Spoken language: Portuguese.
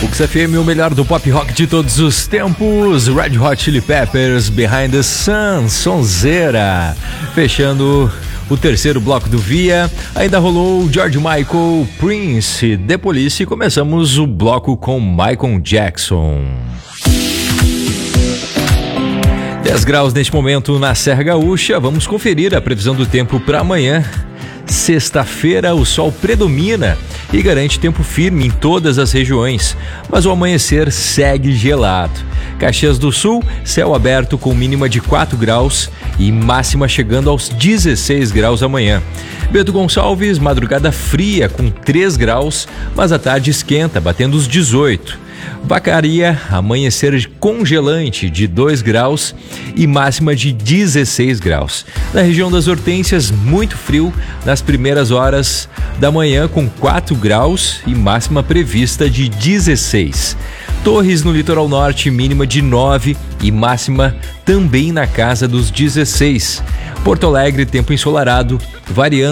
O XFM, o melhor do pop rock de todos os tempos. Red Hot Chili Peppers, Behind the Sun, sonzeira. Fechando o terceiro bloco do Via, ainda rolou George Michael, Prince, The Police, e começamos o bloco com Michael Jackson. 10 graus neste momento na Serra Gaúcha. Vamos conferir a previsão do tempo para amanhã. Sexta-feira, o sol predomina e garante tempo firme em todas as regiões, mas o amanhecer segue gelado. Caxias do Sul, céu aberto com mínima de 4 graus e máxima chegando aos 16 graus amanhã. Bento Gonçalves, madrugada fria com 3 graus, mas a tarde esquenta, batendo os 18. Vacaria, amanhecer congelante de 2 graus e máxima de 16 graus. Na região das Hortênsias, muito frio nas primeiras horas da manhã com 4 graus e máxima prevista de 16. Torres, no litoral norte, mínima de 9 e máxima também na casa dos 16. Porto Alegre, tempo ensolarado, variando